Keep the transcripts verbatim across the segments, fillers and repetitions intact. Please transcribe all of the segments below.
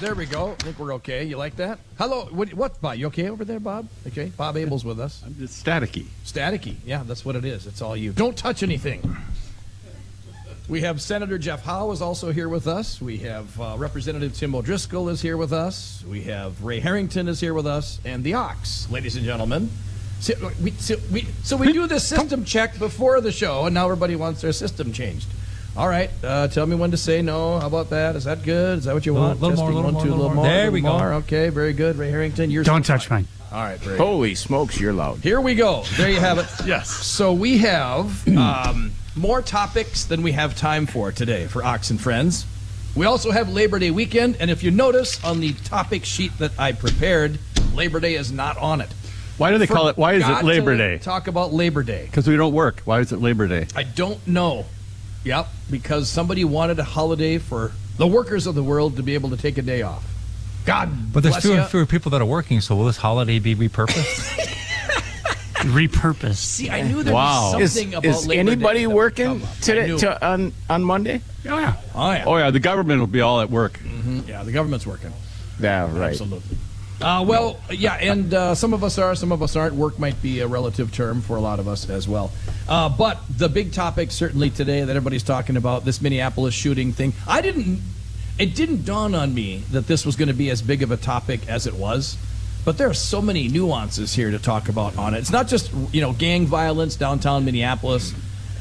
there we go. I think we're okay. You like that? Hello. What, what Bob? You okay over there, Bob? Okay. Bob Abel's with us. I'm just staticky. Staticky. Yeah, that's what it is. It's all you. Don't touch anything. We have Senator Jeff Howe is also here with us. We have uh, Representative Tim O'Driscoll is here with us. We have Ray Harrington is here with us. And the Ox, ladies and gentlemen. So we, so we, so we do the system check before the show, and now everybody wants their system changed. All right, uh, tell me when to say no. How about that? Is that good? Is that what you want? A little, little more, a little more, two, little more. more. There we more. go. Okay, very good. Ray Harrington, you're Don't touch mine. All right, very Holy smokes, you're loud. Here we go. There you have it. Yes. So we have um, more topics than we have time for today for Ox and Friends. We also have Labor Day weekend, and if you notice on the topic sheet that I prepared, Labor Day is not on it. Why do they call it? Why is Forgot it Labor to Day? Talk about Labor Day. Because we don't work. Why is it Labor Day? I don't know. Yep, because somebody wanted a holiday for the workers of the world to be able to take a day off. God But there's bless fewer ya. and fewer people that are working, so will this holiday be repurposed? Repurposed. See, I knew there Wow. was Is, something about is Labor anybody Day that would working come up. I today knew. to, on, on Monday? Oh, yeah. Oh, yeah. Oh, yeah, the government will be all at work. Mm-hmm. Yeah, the government's working. Yeah, right. Absolutely. Uh, well, yeah, and uh, some of us are, some of us aren't. Work might be a relative term for a lot of us as well. Uh, but the big topic certainly today that everybody's talking about, this Minneapolis shooting thing, I didn't, it didn't dawn on me that this was going to be as big of a topic as it was. But there are so many nuances here to talk about on it. It's not just, you know, gang violence downtown Minneapolis.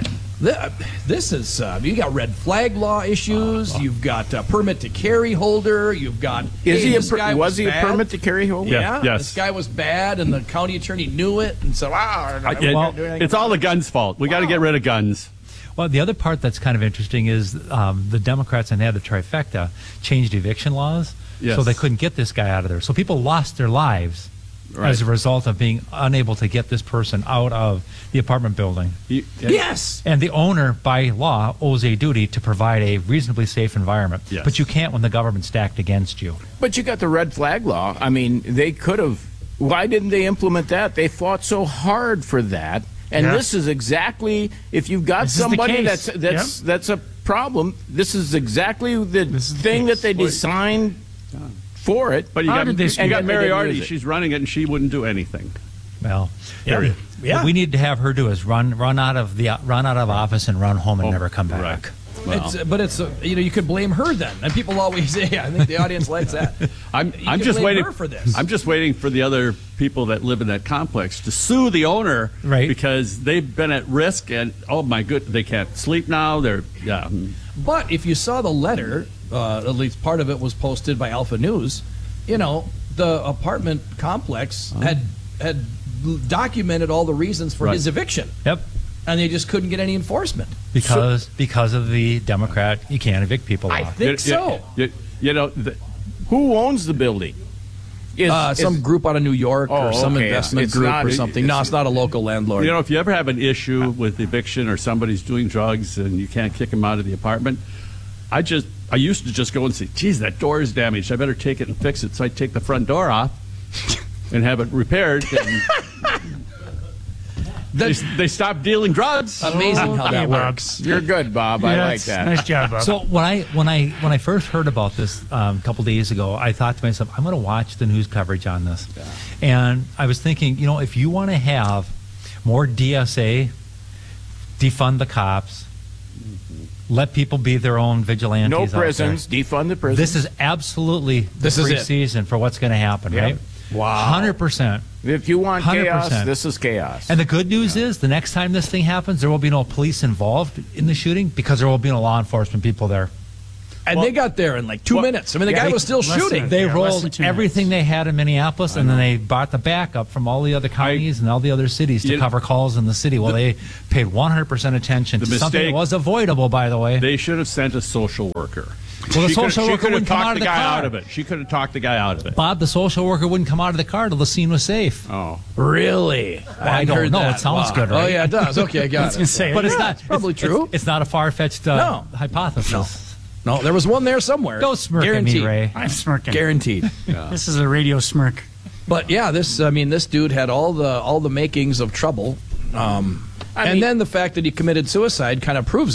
This is, uh, you got red flag law issues. You've got a permit to carry holder. You've got, Is hey, he a this per- guy was he a bad. permit to carry holder? Yeah, yes. this guy was bad, and the county attorney knew it, and said, "Wow, I- it- it's all the guns' fault. We got to Wow. get rid of guns. Well, the other part that's kind of interesting is um, the Democrats and they had the trifecta changed eviction laws, Yes. so they couldn't get this guy out of there. So people lost their lives Right. as a result of being unable to get this person out of the apartment building. You- yes." And the owner, by law, owes a duty to provide a reasonably safe environment. Yes. But you can't when the government's stacked against you. But you got the red flag law. I mean, they could have. Why didn't they implement that? They fought so hard for that. And Yeah. this is exactly, if you've got This is the somebody case. that's that's Yep. that's a problem, this is exactly the This is the thing case. that they designed for it. But you How got, did they you screw got it? Mary They didn't Artie. use it. She's running it, and she wouldn't do anything. Well, Period. Yeah. what we need to have her do is run run out of the run out of office and run home and Oh, never come back. right. Well. It's, but it's uh, you know you could blame her then, and people always say, yeah, I think the audience likes that. I'm, You I'm can just blame waiting her for this. I'm just waiting for the other people that live in that complex to sue the owner, Right. Because they've been at risk, and oh my good, they can't sleep now. They're yeah. But if you saw the letter, uh, at least part of it was posted by Alpha News. You know, the apartment complex had had documented all the reasons for Right. his eviction, Yep. and they just couldn't get any enforcement. Because because of the Democrat, you can't evict people. I law. think You- so. You, you know, the, Who owns the building? Is, Uh, is- some group out of New York or Oh, some okay. investment It's group not- or something. No, it's not a local landlord. you know, if you ever have an issue with eviction or somebody's doing drugs and you can't kick them out of the apartment, I just I used to just go and say, geez, that door is damaged. I better take it and fix it. So I take the front door off and have it repaired. And they, they stopped dealing drugs. Amazing how Okay, that Bob. works. You're good, Bob. I like Yes. that. Nice job, Bob. So when I when I when I first heard about this um, a couple days ago, I thought to myself, I'm going to watch the news coverage on this, and I was thinking, you know, if you want to have more D S A, defund the cops, let people be their own vigilantes. No out there. prisons. Defund the prisons. This is absolutely the This is free it. season for what's going to happen, Yep. right? Wow. hundred percent. If you want one hundred chaos, percent. this is chaos. And the good news is, the next time this thing happens, there will be no police involved in the shooting because there will be no law enforcement people there. And they got there in like two Well, minutes. I mean, the yeah, guy they- was still less shooting. than- They Yeah, less than rolled two everything minutes. they had in Minneapolis, and then they bought the backup from all the other counties and all the other cities to You- cover calls in the city. Well, they paid one hundred percent attention to The something that mistake- was avoidable, by the way. They should have sent a social worker. Well, the She social could, worker she could have wouldn't come talked out the of the guy car. out of it. She could have talked the guy out of it. Bob, the social worker wouldn't come out of the car till the scene was safe. Oh, Really? I hadn't don't heard know. that. It sounds Wow. good, right? Oh, yeah, it does. Okay, I got I was it. going to say, But it's Yeah, not it's probably it's, true. It's, it's not a far-fetched uh, No. hypothesis. No, there was one there somewhere. Don't smirk Guaranteed. at me, Ray. I'm smirking. Guaranteed. This is a radio smirk. But yeah, this I mean, this dude had all the all the makings of trouble, um, I and mean- then the fact that he committed suicide kind of proves it.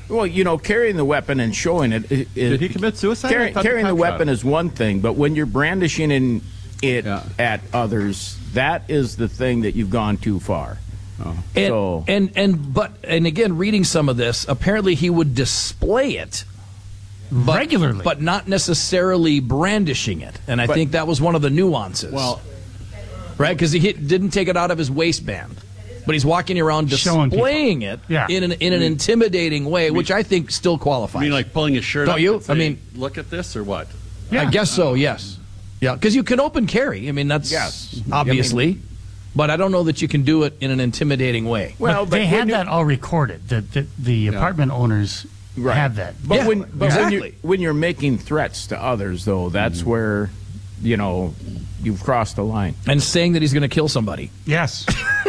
Well, you know, carrying the weapon and showing it. it Did he commit suicide? Carry, I thought carrying the cop shot weapon him. is one thing, but when you're brandishing in it Yeah. at others, that is the thing that you've gone too far. Oh. And, So- and and but and again, reading some of this, apparently he would display it but, Regularly. but not necessarily brandishing it. And I But- think that was one of the nuances. Well, right, because he hit, didn't take it out of his waistband, but he's walking around Showing displaying it Yeah. in an in an intimidating way, which I think still qualifies. I mean, like pulling his shirt Don't up you? and I saying, mean- look at this or what? I guess so. Yes. Yeah, because you can open carry. I mean, that's Yes. obviously, but I don't know that you can do it in an intimidating way. well, but they when had you- that all recorded. The the, the apartment owners Right. had that. But Yeah, when but when you're exactly. when you're making threats to others, though, that's Mm-hmm. where, you know, you've crossed the line. And saying that he's going to kill somebody. Yes.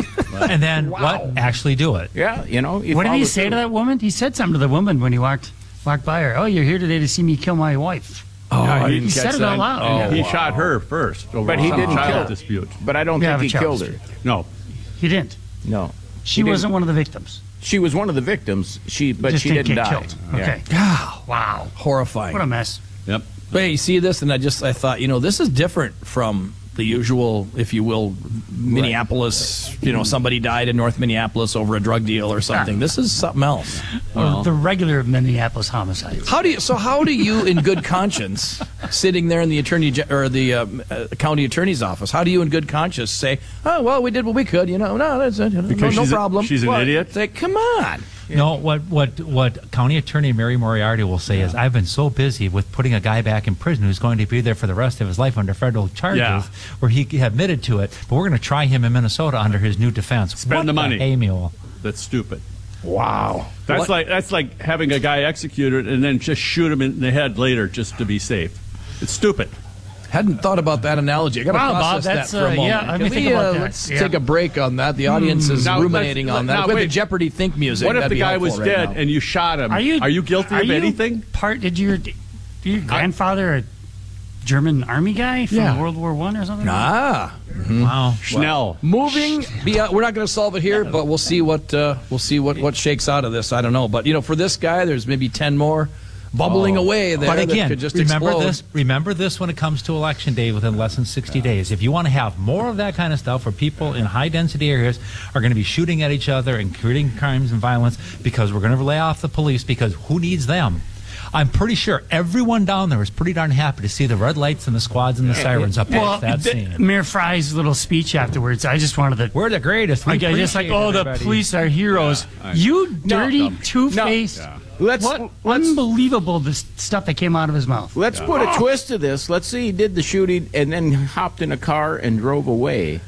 And then what? Actually do it. Yeah, you know. you What did he follow say through. to that woman? He said something to the woman when he walked walked by her. Oh, you're here today to see me kill my wife. Oh, Yeah, I he didn't He catch said it that. out loud. Oh, he wow. shot her first. Over But he some didn't child kill her. dispute. But I don't Yeah, think he but killed child her. No, He didn't. No, She He didn't. wasn't one of the victims. she was one of the victims. She, but Just she didn't didn't get die. killed. Yeah. Okay. Wow. Wow. Horrifying. What a mess. yep. But hey, you see this, and I just I thought, you know, this is different from the usual, if you will, Minneapolis. You know, somebody died in North Minneapolis over a drug deal or something. Yeah. This is something else. Or the regular Minneapolis homicides. How do you? So how do you, in good conscience, sitting there in the attorney ge- or the uh, uh, county attorney's office, how do you, in good conscience, say, "Oh well, we did what we could," you know? No, that's it. You know, Because no, no she's a- problem. she's an What? idiot? It's like, come on. No, what what what County Attorney Mary Moriarty will say is, I've been so busy with putting a guy back in prison who's going to be there for the rest of his life under federal charges, Yeah. where he admitted to it, but we're going to try him in Minnesota under his new defense. Spend What the money. Hey, mule. That's stupid. Wow. That's What- like that's like having a guy executed and then just shoot him in the head later just to be safe. It's stupid. Hadn't thought about that analogy. I got to Wow, Bob, process that's, that for a uh, moment. yeah, let Can me we, think about uh, that. Let's Yeah. take a break on that. The audience is Now, ruminating let's- on that. now, If we had wait. the Jeopardy think music. What if that'd the be guy helpful was right dead now. and you shot him? Are you guilty are of you anything? Part did your did your grandfather a German army guy from Yeah. World War One or something? Ah. Wow. Schnell. Moving beyond, we're not going to solve it here, but we'll see what uh, we'll see what, what shakes out of this. I don't know, but you know, for this guy, there's maybe ten more bubbling away there But that again, could just remember explode. this. Remember this when it comes to election day within less than sixty days. If you want to have more of that kind of stuff, where people in high density areas are going to be shooting at each other and committing crimes and violence because we're going to lay off the police because who needs them? I'm pretty sure everyone down there is pretty darn happy to see the red lights and the squads and the sirens up Well, at that the- scene. Mayor Fry's little speech afterwards. I just wanted to. We're the greatest. We Like, I just like, appreciate oh, the everybody. police are heroes. I- You dirty, no. two-faced. No. Let's What let's unbelievable this stuff that came out of his mouth. let's put a twist to this. Let's say he did the shooting and then hopped in a car and drove away.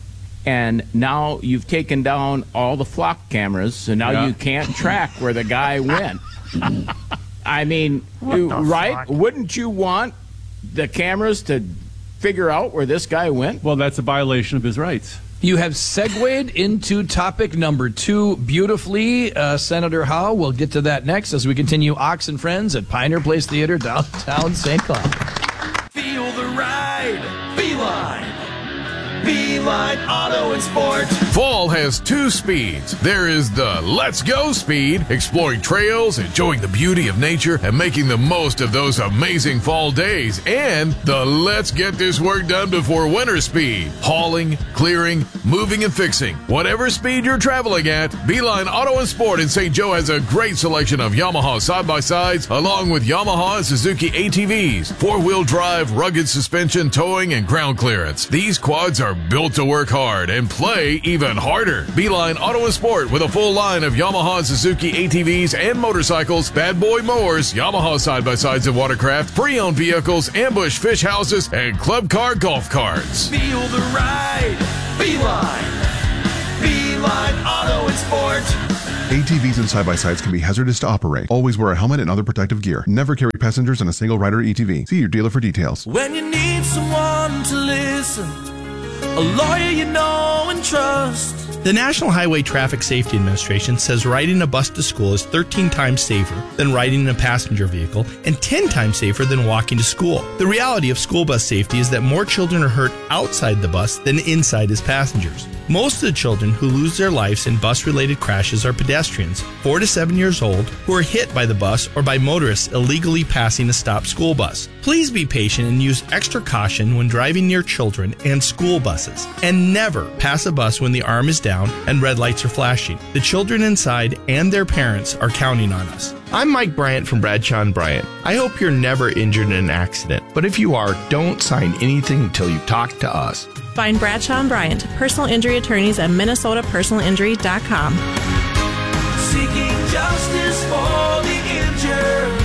And now you've taken down all the flock cameras, so now Yeah. you can't track where the guy went. I mean, What you- the right? fuck? Wouldn't you want the cameras to figure out where this guy went? Well, that's a violation of his rights. You have segued into topic number two beautifully, uh, Senator Howe. We'll get to that next as we continue Ox and Friends at Pioneer Place Theater, downtown Saint Cloud. Feel the ride. Beeline. Beeline Auto and Sport. Fall has two speeds. There is the let's go speed, exploring trails, enjoying the beauty of nature, and making the most of those amazing fall days. And the let's get this work done before winter speed, hauling, clearing, moving, and fixing. Whatever speed you're traveling at, Beeline Auto and Sport in Saint Joe has a great selection of Yamaha side-by-sides, along with Yamaha and Suzuki A T Vs, four-wheel drive, rugged suspension, towing, and ground clearance. These quads are built to work hard and play even harder. Beeline Auto and Sport with a full line of Yamaha and Suzuki A T Vs and motorcycles, bad boy mowers, Yamaha side-by-sides and watercraft, pre-owned vehicles, ambush fish houses, and club car golf carts. Feel the ride. Beeline. Beeline Auto and Sport. A T Vs and side-by-sides can be hazardous to operate. Always wear a helmet and other protective gear. Never carry passengers in a single rider A T V. See your dealer for details. When you need someone to listen, a lawyer you know and trust, The National Highway Traffic Safety Administration says riding a bus to school is thirteen times safer than riding in a passenger vehicle and ten times safer than walking to school. The reality of school bus safety is that more children are hurt outside the bus than inside as passengers. Most of the children who lose their lives in bus-related crashes are pedestrians, four to seven years old, who are hit by the bus or by motorists illegally passing a stopped school bus. Please be patient and use extra caution when driving near children and school buses. And never pass a bus when the arm is down and red lights are flashing. The children inside and their parents are counting on us. I'm Mike Bryant from Bradshaw and Bryant. I hope you're never injured in an accident, but if you are, don't sign anything until you talk to us. Find Bradshaw and Bryant, personal injury attorneys at minnesota personal injury dot com. Seeking justice for the injured.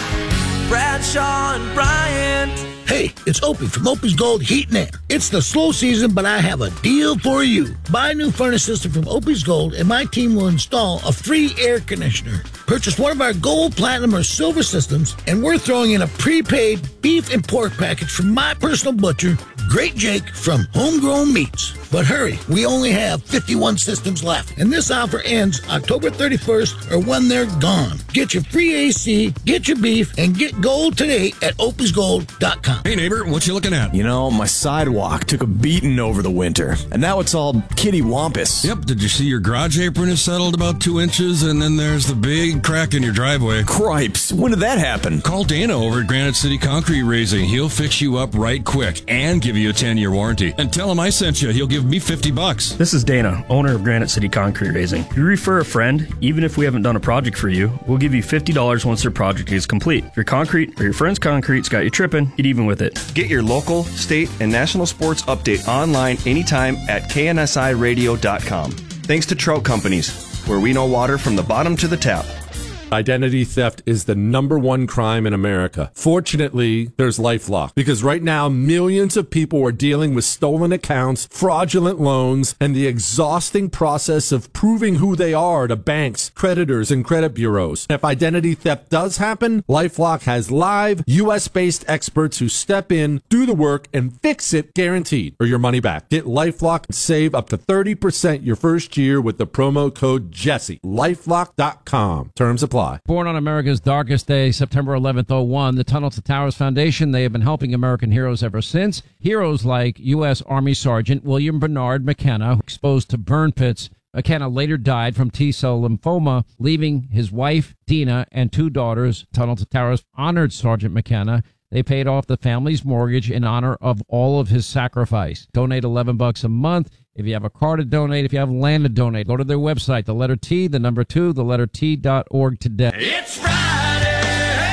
Bradshaw and Bryant. Hey, it's Opie from Opie's Gold Heat and Air. It's the slow season, but I have a deal for you. Buy a new furnace system from Opie's Gold, and my team will install a free air conditioner. Purchase one of our gold, platinum, or silver systems, and we're throwing in a prepaid beef and pork package from my personal butcher, Great Jake from Homegrown Meats. But hurry, we only have fifty-one systems left, and this offer ends October thirty-first or when they're gone. Get your free A C, get your beef, and get gold today at opies gold dot com. Hey neighbor, what you looking at? You know, my sidewalk took a beating over the winter, and now it's all kitty wampus. Yep, did you see your garage apron is settled about two inches, and then there's the big crack in your driveway? Cripes, when did that happen? Call Dana over at Granite City Concrete Raising. He'll fix you up right quick and give you a ten-year warranty. And tell him I sent you. He'll give me fifty bucks. This is Dana, owner of Granite City Concrete Raising. If you refer a friend, even if we haven't done a project for you, we'll give you fifty dollars once their project is complete. If your concrete or your friend's concrete's got you tripping, get even with it. Get your local, state, and national sports update online anytime at K N S I radio dot com. Thanks to Trout Companies, where we know water from the bottom to the tap. Identity theft is the number one crime in America. Fortunately, there's LifeLock, because right now millions of people are dealing with stolen accounts, fraudulent loans, and the exhausting process of proving who they are to banks, creditors, and credit bureaus. If identity theft does happen, LifeLock has live, U S-based experts who step in, do the work, and fix it guaranteed, or your money back. Get LifeLock and save up to thirty percent your first year with the promo code Jesse. LifeLock dot com. Terms apply. Born on America's darkest day, September eleventh, oh one, the Tunnel to Towers Foundation, they have been helping American heroes ever since. Heroes like U S. Army Sergeant William Bernard McKenna, exposed to burn pits. McKenna later died from T-cell lymphoma, leaving his wife, Dina, and two daughters. Tunnel to Towers honored Sergeant McKenna. They paid off the family's mortgage in honor of all of his sacrifice. Donate eleven bucks a month. If you have a car to donate, if you have land to donate, go to their website, the letter T, the number two, the letter T dot org today. It's Friday.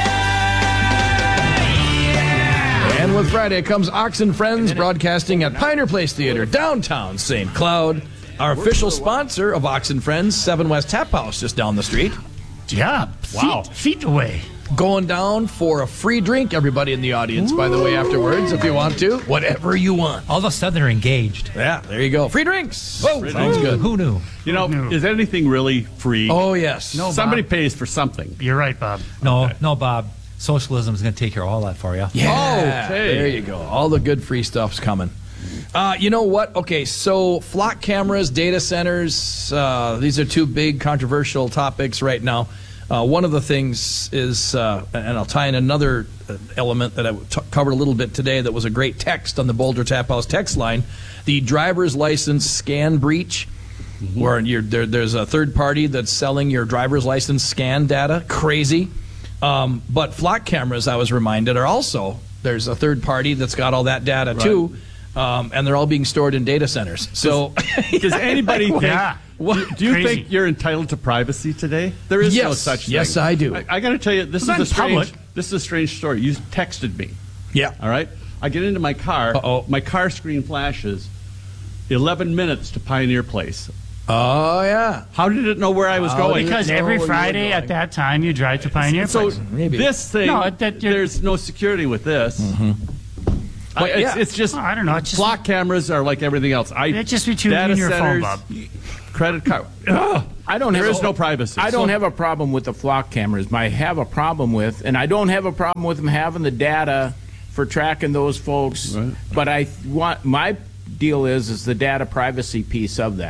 Yeah. And with Friday comes Ox and Friends, broadcasting at Pioneer Place Theater, downtown Saint Cloud. Our official sponsor of Ox and Friends, Seven West Tap House, just down the street. Yeah. Wow. Feet, feet away. Going down for a free drink, everybody in the audience, Ooh. By the way, afterwards, if you want to. Whatever you want. All of a sudden, they're engaged. Yeah, there you go. Free drinks. Whoa, Free sounds drinks. good. Who knew? You know, Who knew? Is anything really free? Oh, yes. No, Somebody Bob. pays for something. You're right, Bob. No, Okay. no, Bob. Socialism is going to take care of all that for you. Yeah, okay. There you go. All the good free stuff's coming. Uh, you know what? Okay, so flock cameras, data centers, uh, these are two big controversial topics right now. Uh, one of the things is, uh, and I'll tie in another element that I t- covered a little bit today that was a great text on the Boulder Tap House text line, the driver's license scan breach, mm-hmm. where you're, there, there's a third party that's selling your driver's license scan data. Crazy. Um, but flock cameras, I was reminded, are also, there's a third party that's got all that data Right. too, um, and they're all being stored in data centers. So Does anybody think... Yeah. What, do you Crazy. think you're entitled to privacy today? There is Yes. no such thing. Yes, I do. I, I got to tell you, this It's is not a strange. public. This is a strange story. You texted me. Yeah. All right. I get into my car. Uh-oh. My car screen flashes. Eleven minutes to Pioneer Place. Oh, yeah. How did it know where I was How going? did it Because know every where you were Friday going? at that time you drive to Pioneer So Place. Maybe. this thing, No, that you're- there's no security with this. Mm-hmm. I, But, it's, yeah. it's just Oh, I don't know. It's just block cameras are like everything else. I It's just between you data and your phone, centers, Bob. Credit card. Ugh. I don't There have is a- no privacy. I don't So- have a problem with the flock cameras. I have a problem with, and I don't have a problem with them having the data for tracking those folks. Right. But I want my deal is is the data privacy piece of that.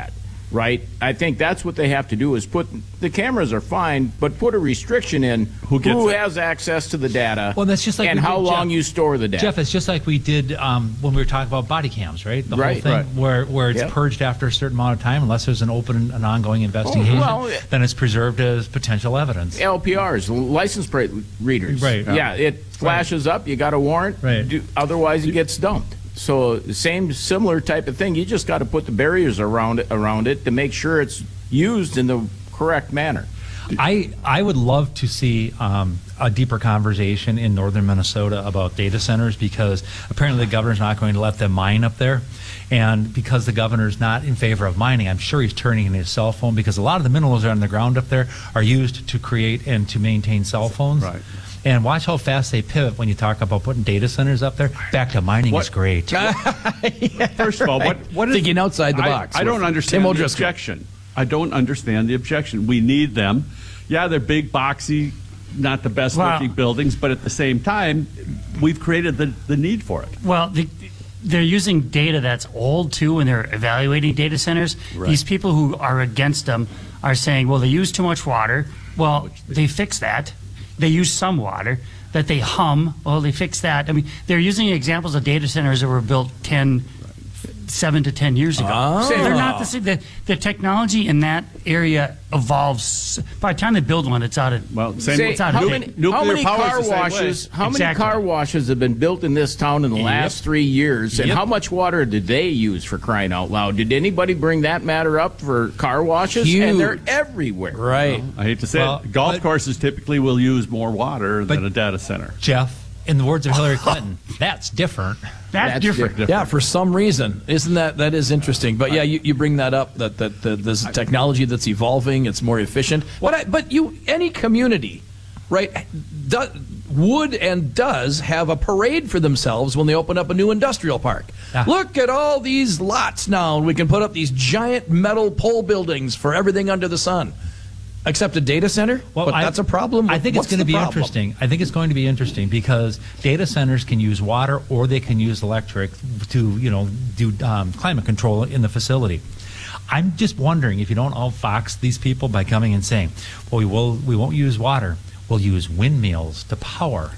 right? I think that's what they have to do is put the cameras are fine, but put a restriction in Who gets who it? has access to the data. Well, that's just like and we how did, long Jeff. you store the data. Jeff, it's just like we did um, when we were talking about body cams, right? The Right, whole thing right. where where it's Yep. purged after a certain amount of time, unless there's an open, an ongoing investigation, well, then it's preserved as potential evidence. L P Rs, license plate readers. Right. Yeah, it flashes up. You got a warrant. Right. Do, otherwise, it gets dumped. So same similar type of thing. You just got to put the barriers around it around it to make sure it's used in the correct manner. I I would love to see um, a deeper conversation in northern Minnesota about data centers, because apparently the governor's not going to let them mine up there. And because the governor's not in favor of mining, I'm sure he's turning in his cell phone, because a lot of the minerals that are on the ground up there are used to create and to maintain cell phones. Right. And watch how fast they pivot when you talk about putting data centers up there. Back to mining What- is great. First of all, what, what is, Thinking outside the I- box I, don't with understand Tim the O'Driscoll. objection. I don't understand the objection. We need them. Yeah, they're big, boxy, not the best Wow. looking buildings, but at the same time, we've created the, the need for it. Well, the, they're using data that's old too when they're evaluating data centers. Right. These people who are against them are saying, well, they use too much water. Well, they fix that. They use some water. That they hum. Well, they fix that. I mean, they're using examples of data centers that were built ten, seven to ten years ago. Oh. They're not the same. The, the technology in that area evolves. By the time they build one, it's out of Well, same Say, it's out how of many, date. Nuclear how many power is car the same way. washes? How Exactly. many car washes have been built in this town in the last three years? And Yep. how much water did they use, for crying out loud? Did anybody bring that matter up for car washes? And they're Huge. everywhere. Right. I hate to say Well, it, golf but- courses typically will use more water But- than a data center. Jeff, in the words of Hillary Clinton, that's different. That's, That's different. different. Yeah, for some reason, isn't that that is interesting? But yeah, you, you bring that up that that, that there's a technology that's evolving, it's more efficient. But I, but you any community, right, do, would and does have a parade for themselves when they open up a new industrial park. Ah. Look at all these lots now, and we can put up these giant metal pole buildings for everything under the sun. Except a data center? Well, but I- that's a problem. I think What's it's going to the be problem? interesting. I think it's going to be interesting because data centers can use water or they can use electric to, you know, do um, climate control in the facility. I'm just wondering if you don't outfox these people by coming and saying, "Well, we will. We won't use water. We'll use windmills to power."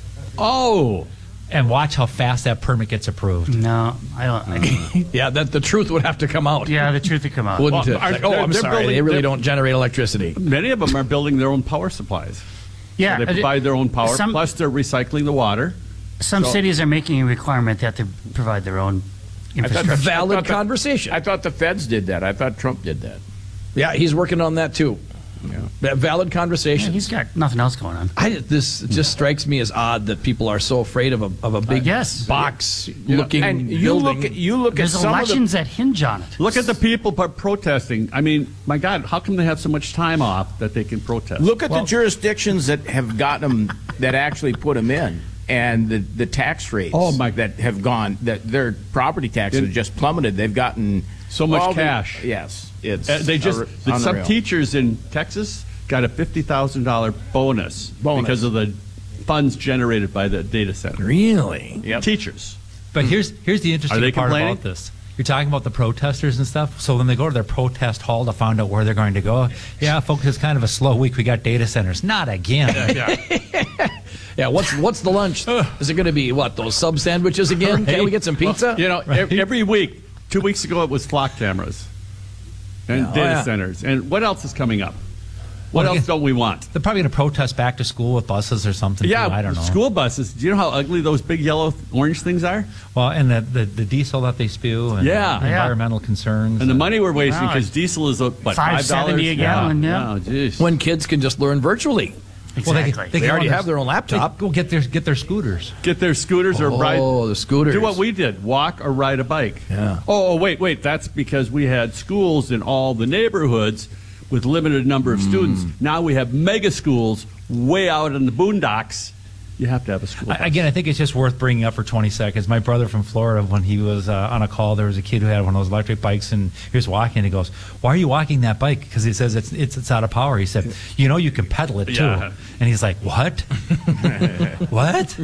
Oh. And watch how fast that permit gets approved. No, I don't. I, Yeah, that the truth would have to come out. yeah, the truth would come out. Wouldn't Well, it? are- Like, oh, they're- I'm they're sorry. building- they really they're- don't generate electricity. Many of them are building their own power supplies. Yeah, So they uh, provide their own power, some- plus they're recycling the water. Some So- cities are making a requirement that they provide their own infrastructure. Valid I thought the- conversation. I thought the feds did that. I thought Trump did that. Yeah, he's working on that too. Yeah. Valid Yeah, conversation. he's got nothing else going on. I, this just strikes me as odd that people are so afraid of a of a big yes. box Yeah. looking And you building. look at you look There's at some elections that hinge on it. Look at the people pro- protesting. I mean, my God, how come they have so much time off that they can protest? of the look at Well- the jurisdictions that have gotten them that actually put them in, and the the tax rates. Oh, my- that have gone that their property taxes In- have just plummeted. They've gotten So much all the- cash. yes, it's Uh, they just unre- the- some unreal. teachers in Texas got a fifty thousand dollar bonus, Bonus. because of the funds generated by the data center. Really? Yep. Teachers. But here's here's the interesting Are they part complaining? about this. You're talking about the protesters and stuff. So when they go to their protest hall to find out where they're going to go, yeah, folks, it's kind of a slow week. We got data centers. Not again. Yeah, what's what's the lunch? Is it going to be what, those sub sandwiches again? Can we get some pizza? You know, ev- every week. Two weeks ago, it was flock cameras and Yeah. data Oh, yeah. centers. And what else is coming up? What Well, else yeah. don't we want? They're probably going to protest back to school with buses or something. Yeah, too. I don't know. school buses. Do you know how ugly those big yellow orange things are? Well, and the, the, the diesel that they spew, and Yeah. the Yeah. environmental concerns, And the money we're wasting Wow, because diesel is uh, what, five five dollars seventy a gallon, yeah. Oh, geez. When kids can just learn virtually. Well, they, Exactly. they, They can already go on have their own laptop. They go get their get their scooters. Get their scooters or Oh, ride. the scooters. Do what we did: walk or ride a bike. Yeah. Oh, wait, wait. That's because we had schools in all the neighborhoods with limited number of students. Now we have mega schools way out in the boondocks. You have to have a school. I, again, I think it's just worth bringing up for twenty seconds. My brother from Florida, when he was uh, on a call, there was a kid who had one of those electric bikes, and he was walking. And he goes, "Why are you walking that bike?" Because he says it's it's it's out of power. He said, "You know, you can pedal it too." Yeah. And he's like, "What? What?"